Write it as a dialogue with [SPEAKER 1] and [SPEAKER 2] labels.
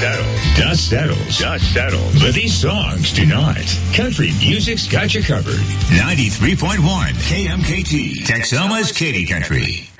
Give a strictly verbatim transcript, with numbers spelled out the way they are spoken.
[SPEAKER 1] settles. Dust settles. Dust settles. But these songs do not. Country music's got you covered. ninety-three point one K M K T, Texoma's Katy Country.